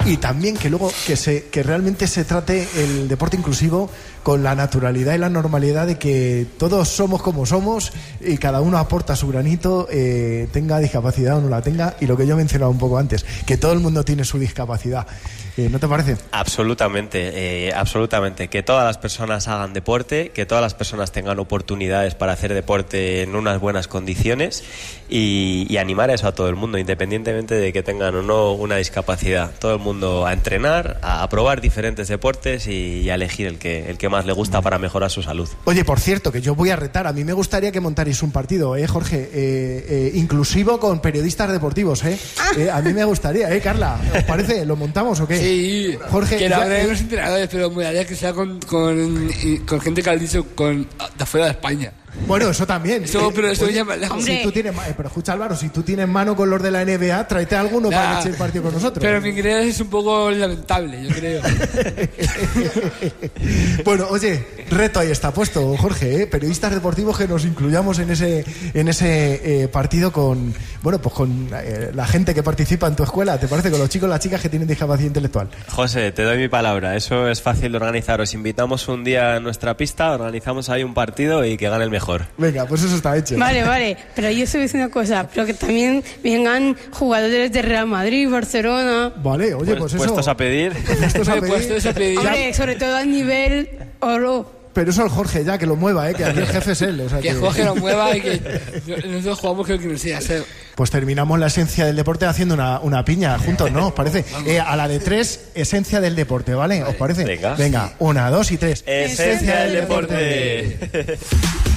y también que luego que realmente se trate el deporte inclusivo con la naturalidad y la normalidad de que todos somos como somos y cada uno aporta su granito, tenga discapacidad o no la tenga, y lo que yo mencionaba un poco antes, que todo el mundo tiene su discapacidad. ¿No te parece? Absolutamente, absolutamente. Que todas las personas hagan deporte, que todas las personas tengan oportunidades para hacer deporte en unas buenas condiciones y animar a eso a todo el mundo, independientemente de que tengan o no una discapacidad. Todo el mundo a entrenar, a probar diferentes deportes y a elegir el que más le gusta para mejorar su salud. Oye, por cierto, que yo voy a retar. A mí me gustaría que montarais un partido, Jorge, inclusivo con periodistas deportivos, a mí me gustaría, Carla. ¿Os parece? ¿Lo montamos o qué? Sí, Jorge, que la de los entrenadores, pero me daría que sea con gente que ha dicho de afuera de España. Bueno, eso también. Pero eso ya más lejos. Si tú tienes, pero escucha, Álvaro, si tú tienes mano con los de la NBA, tráete alguno para que eche el partido con nosotros. Pero mi inglés es un poco lamentable, yo creo. Bueno, oye, reto ahí está puesto, Jorge, periodistas deportivos que nos incluyamos en ese partido con la gente que participa en tu escuela, ¿te parece? Con los chicos y las chicas que tienen discapacidad intelectual. José, te doy mi palabra, eso es fácil de organizar. Os invitamos un día a nuestra pista, organizamos ahí un partido y que gane el mejor. Venga, pues eso está hecho. Vale, pero yo estoy diciendo una cosa, pero que también vengan jugadores de Real Madrid, Barcelona. Vale, oye, pues eso. Puestos a pedir. Puestos a pedir. Hombre, sobre todo al nivel oro. Pero eso el Jorge ya, que lo mueva, que aquí el jefe es él. O sea, que Jorge lo mueva y que nosotros jugamos creo que nos sea hacer. Pues terminamos la esencia del deporte haciendo una piña juntos, ¿no? ¿Os parece? A la de 3, esencia del deporte, ¿vale? ¿Os parece? Venga, 1, 2 y 3. Esencia del deporte.